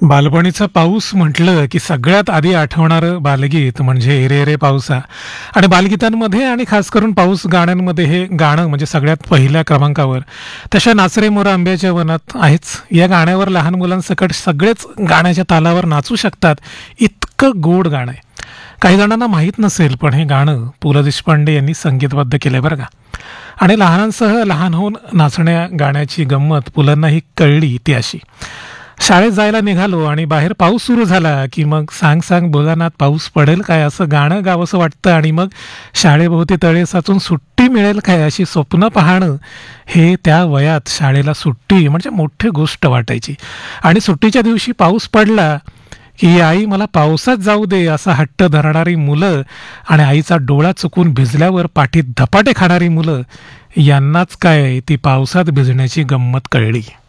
बालपणीचा पाऊस म्हटलं की सगळ्यात आधी आठवणारं बालगीत म्हणजे "रे रे पावसा" आणि बालगीतांमध्ये आणि खास करून पाऊस गाण्यांमध्ये हे गाणं म्हणजे सगळ्यात पहिल्या क्रमांकावर. तशा "नाच रे मोरा आंब्याच्या वनात" आहेच. या गाण्यावर लहान मुलांसकट सगळेच गाण्याच्या तालावर नाचू शकतात, इतकं गोड गाणं आहे. काही जणांना माहीत नसेल, पण हे गाणं पु ल देशपांडे यांनी संगीतबद्ध केलंय बरं का. आणि लहानांसह लहान होऊन नाचण्या गाण्याची गंमत पुलांनाही कळली ती अशी: शाळेत जायला निघालो आणि बाहेर पाऊस सुरू झाला की मग "सांग सांग भोलानाथ पाऊस पडेल काय" असं गाणं गावंसं वाटतं आणि मग शाळेभोवती तळे साचून सुट्टी मिळेल काय अशी स्वप्न पाहणं, हे त्या वयात शाळेला सुट्टी म्हणजे मोठी गोष्ट वाटायची. आणि सुट्टीच्या दिवशी पाऊस पडला की "आई मला पावसात जाऊ दे" असा हट्ट धरणारी मुलं आणि आईचा डोळा चुकून भिजल्यावर पाठीत धपाटे खाणारी मुलं, यांनाच काय ती पावसात भिजण्याची गंमत कळली.